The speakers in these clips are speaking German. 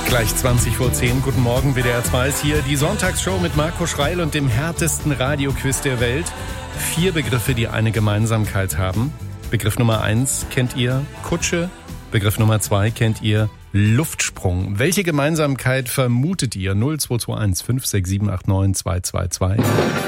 Gleich 20 vor 10. Guten Morgen, WDR 2 ist hier. Die Sonntagsshow mit Marco Schreil und dem härtesten Radioquiz der Welt. 4 Begriffe, die eine Gemeinsamkeit haben. Begriff Nummer 1 kennt ihr Kutsche. Begriff Nummer 2 kennt ihr Luftsprung. Welche Gemeinsamkeit vermutet ihr? 0221 56789 222.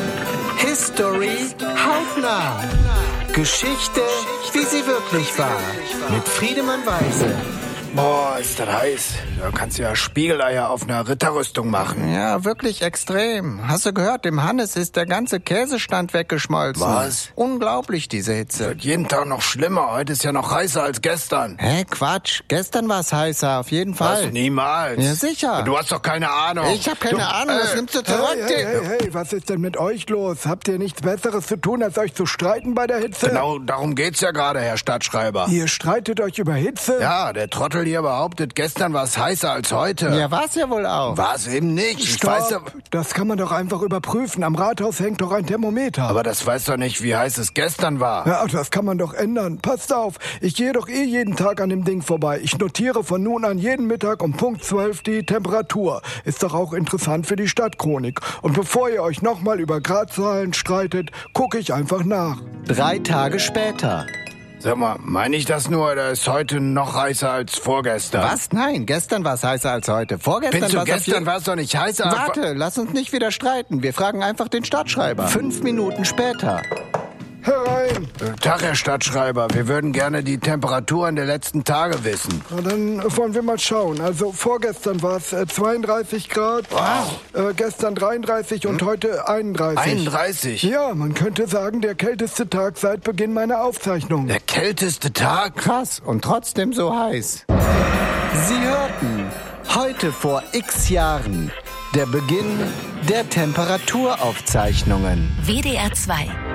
History hautnah. Geschichte, wie sie wirklich war. Mit Friedemann Weise. Boah, ist das heiß. Da kannst du ja Spiegeleier auf einer Ritterrüstung machen. Ja, wirklich extrem. Hast du gehört, dem Hannes ist der ganze Käsestand weggeschmolzen. Was? Unglaublich, diese Hitze. Wird jeden Tag noch schlimmer. Heute ist ja noch heißer als gestern. Hä, Quatsch. Gestern war es heißer, auf jeden Fall. Was? Niemals. Ja, sicher. Du hast doch keine Ahnung. Ich hab keine Ahnung, das nimmst du zurück. Hey, was ist denn mit euch los? Habt ihr nichts Besseres zu tun, als euch zu streiten bei der Hitze? Genau, darum geht's ja gerade, Herr Stadtschreiber. Ihr streitet euch über Hitze? Ja, der Trottel hier behauptet, gestern war es heißer als heute. Ja, war's ja wohl auch. War es eben nicht. Ich Stopp, weiß ja, das kann man doch einfach überprüfen. Am Rathaus hängt doch ein Thermometer. aber das weiß doch nicht, wie heiß es gestern war. Ja, das kann man doch ändern. Passt auf, ich gehe doch jeden Tag an dem Ding vorbei. Ich notiere von nun an jeden Mittag um Punkt 12 die Temperatur. Ist doch auch interessant für die Stadtchronik. Und bevor ihr euch nochmal über Gradzahlen streitet, gucke ich einfach nach. 3 Tage später. Sag mal, meine ich das nur, oder ist heute noch heißer als vorgestern? Was? Nein, gestern war es heißer als heute. Vorgestern Findest du, war's auf gestern war es doch nicht heißer? Warte, lass uns nicht wieder streiten. Wir fragen einfach den Stadtschreiber. 5 Minuten später. Herein! Tag, Herr Stadtschreiber. Wir würden gerne die Temperaturen der letzten Tage wissen. Na, dann wollen wir mal schauen. Also vorgestern war es 32 Grad, gestern 33 und heute 31. 31? Ja, man könnte sagen, der kälteste Tag seit Beginn meiner Aufzeichnung. Der kälteste Tag? Krass und trotzdem so heiß. Sie hörten heute vor x Jahren der Beginn der Temperaturaufzeichnungen. WDR 2